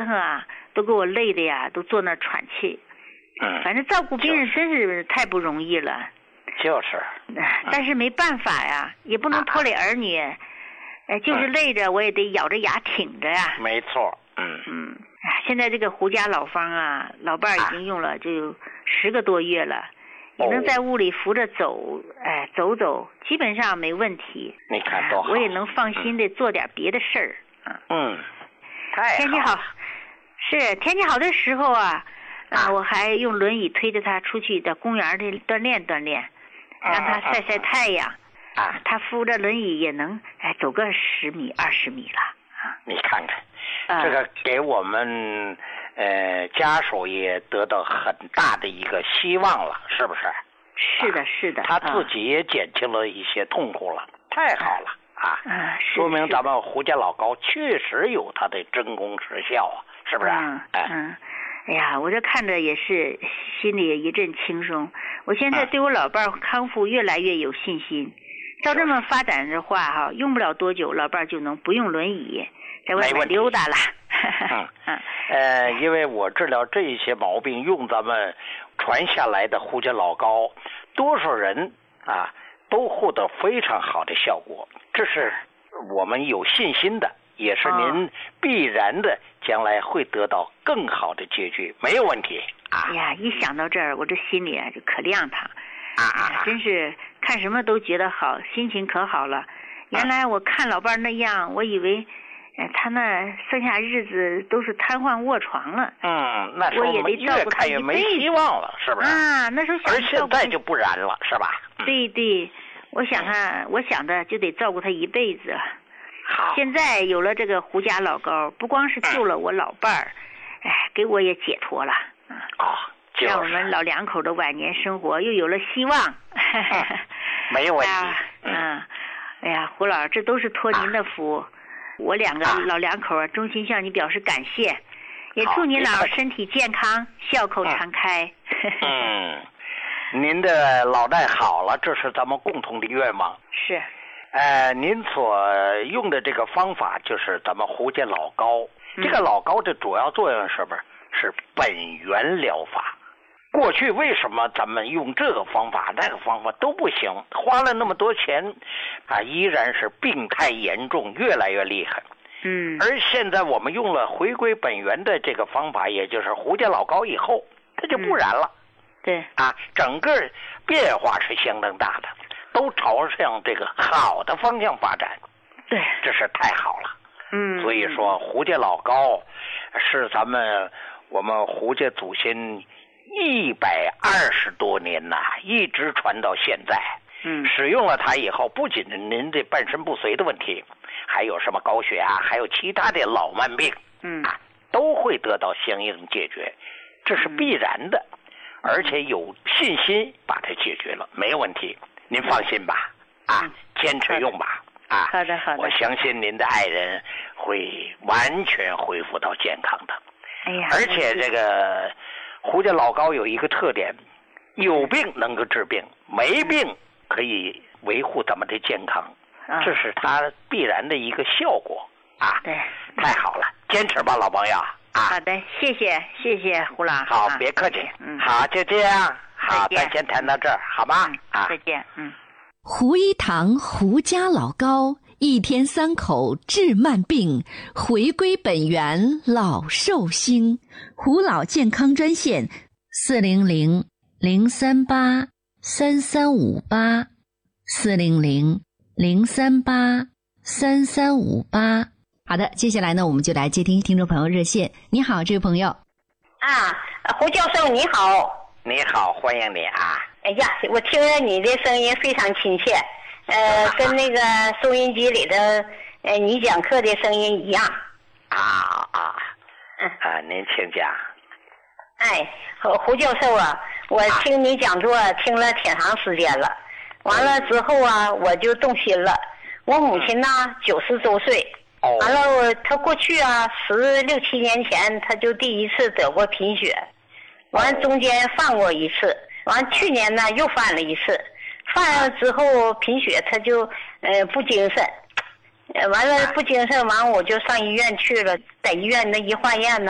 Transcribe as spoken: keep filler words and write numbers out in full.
腾啊，都给我累的呀，都坐那喘气。 嗯， 反正照顾病人真是太不容易了。 就是。 但是没办法呀，也不能拖累儿女。哎，就是累着，我也得咬着牙挺着呀。 没错。嗯嗯，现在这个胡家老方啊，老伴儿已经用了就有十个多月了，也能在屋里扶着走，哎，走走，基本上没问题。 你看多好。 我也能放心的做点别的事儿。 嗯，太好。 天气好，是天气好的时候啊，啊，我还用轮椅推着他出去到公园里锻炼锻炼，让他晒晒太阳。啊，他扶着轮椅也能哎走个十米二十米了啊！ 你看看，呃、这个给我们呃家属也得到很大的一个希望了，是不是？ 是的，是的。 他自己也减轻了一些痛苦了，啊、太好了啊！ 啊， 说明咱们胡家老高确实有他的真功实效啊，是不是？ 嗯哎嗯。哎呀，我这看着也是心里一阵轻松。我现在对我老伴儿康复越来越有信心。照这么发展的话哈，用不了多久，老伴儿就能不用轮椅在外面溜达了。 嗯嗯呃，因为我治疗这些毛病，用咱们传下来的胡家老高，多数人啊都获得非常好的效果，这是我们有信心的，也是您必然的将来会得到更好的结局，没有问题啊。 哎呀，一想到这儿，我这心里啊就可亮堂。 啊啊！ 真是看什么都觉得好，心情可好了。原来我看老伴儿那样，我以为，呃，他那剩下日子都是瘫痪卧床了。 嗯，那时候我也得照顾他一辈子， 越看越没希望了，是不是？ 啊，那时候想。 而现在就不然了，是吧？ 对对，我想他，我想着就得照顾他一辈子。 好。 现在有了这个胡家老高，不光是救了我老伴儿，哎，给我也解脱了。 啊。 让我们老两口的晚年生活又有了希望。 嗯、没有问题。 嗯，哎呀，胡老，这都是托您的福。啊、我两个老两口啊，衷心向你表示感谢，也祝您老身体健康，笑口常开。 嗯，您的老赖好了，这是咱们共同的愿望。 是。 呃，您所用的这个方法就是咱们胡家老高。嗯、这个老高的主要作用是不是是本源疗法？过去为什么咱们用这个方法那个方法都不行，花了那么多钱啊，依然是病太严重，越来越厉害。 嗯， 而现在我们用了回归本源的这个方法，也就是胡家老高以后，它就不然了。 嗯、对啊，整个变化是相当大的，都朝向这个好的方向发展。 对， 这是太好了。 嗯， 所以说胡家老高是咱们我们胡家祖先一百二十多年呐，一直传到现在。 嗯， 使用了它以后，不仅您这半身不遂的问题，还有什么高血压，还有其他的老慢病， 嗯啊，都会得到相应解决，这是必然的，嗯、而且有信心把它解决了，没有问题，您放心吧，啊， 嗯、 坚持用吧，啊， 好的好的， 我相信您的爱人会完全恢复到健康的。 哎呀， 而且这个胡家老高有一个特点，有病能够治病，没病可以维护咱们的健康， 嗯、 这是它必然的一个效果啊！ 对， 太好了，坚持吧，老朋友啊！ 好的，谢谢谢谢胡老。 好，啊、别客气， 嗯， 好，就这样，好，咱先谈到这儿，好吧？ 嗯、 啊， 再见，嗯。 胡一堂胡家老高，一天三口治慢病，回归本源老寿星。胡老健康专线四零零零三八三三五八四零零零三八三三五八。好的，接下来呢，我们就来接听听众朋友热线。你好，这位朋友。 啊，胡教授你好。 你好，欢迎你啊。 哎呀，我听着你的声音非常亲切，呃，啊、跟那个收音机里的呃你讲课的声音一样。 啊啊，嗯啊，您请讲。 哎，胡教授啊，我听你讲座听了挺长时间了，完了之后啊，我就动心了。我母亲呢九十周岁，完了她过去啊十六七年前，她就第一次得过贫血，完中间犯过一次。完去年呢又犯了一次，犯了之后贫血他就呃不精神，呃完了不精神完我就上医院去了，在医院那一化验呢